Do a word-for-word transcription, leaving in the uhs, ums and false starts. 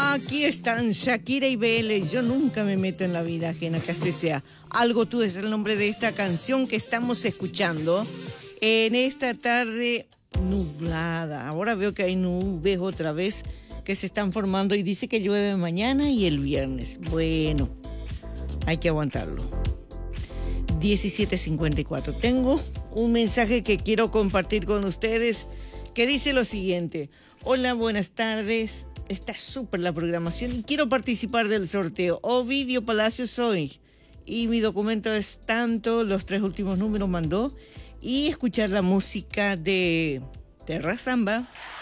Aquí están Shakira y Vélez. Yo nunca me meto en la vida ajena, que así sea. Algo tú es el nombre de esta canción que estamos escuchando en esta tarde nublada. Ahora veo que hay nubes otra vez que se están formando y dice que llueve mañana y el viernes. Bueno, hay que aguantarlo. diecisiete cincuenta y cuatro. Tengo un mensaje que quiero compartir con ustedes que dice lo siguiente. Hola, buenas tardes. Está súper la programación y quiero participar del sorteo. Ovidio Palacio soy. Y mi documento es tanto, los tres últimos números mandó. Y escuchar la música de Terra Samba.